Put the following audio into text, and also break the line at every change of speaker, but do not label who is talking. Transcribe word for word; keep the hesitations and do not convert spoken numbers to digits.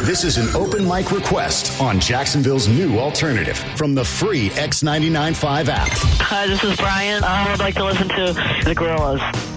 This is an open mic request on Jacksonville's new alternative from the free X ninety-nine point five app.
Hi, this is Brian. I would like to listen to the Gorillaz.